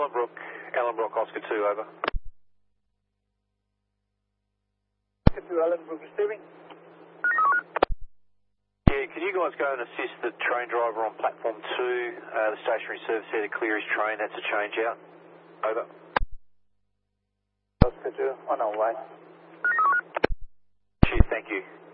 Ellenbrook, Oscar 2, over. Oscar 2, Ellenbrook receiving. Yeah, can you guys go and assist the train driver on platform 2, the stationary service here to clear his train? That's a change out. Over. Oscar 2, on our way. Cheers, thank you.